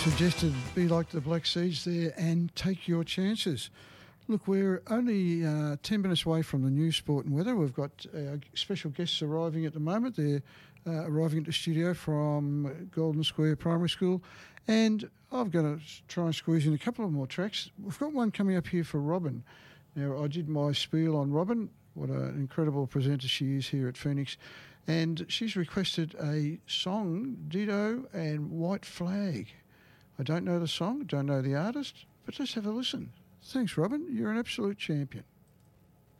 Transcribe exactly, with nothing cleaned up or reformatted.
suggested be like the Black Seeds there and take your chances. Look, we're only uh, ten minutes away from the new sport and weather. We've got uh, special guests arriving at the moment. They're uh, arriving at the studio from Golden Square Primary School, and I've got to try and squeeze in a couple of more tracks. We've got one coming up here for Robin. Now, I did my spiel on Robin. What an incredible presenter she is here at Phoenix. And she's requested a song, Ditto and White Flag. I don't know the song, don't know the artist, but let's have a listen. Thanks, Robin. You're an absolute champion.